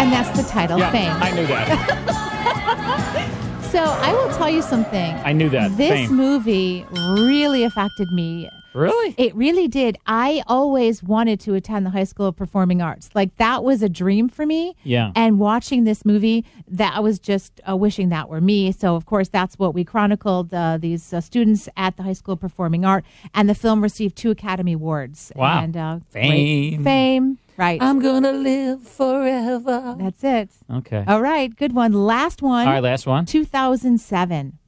And that's the title, Yeah, Fame. I knew that. So I will tell you something. I knew that. This Fame. movie really affected me. Really? It really did. I always wanted to attend the High School of Performing Arts. Like, that was a dream for me. Yeah. And watching this movie, that I was just wishing that were me. So, of course, that's what we chronicled, these students at the High School of Performing Art. And the film received 2 Academy Awards. Wow. And, Fame. Fame. Right. I'm going to live forever. That's it. Okay. All right. Good one. Last one. All right, last one. 2007.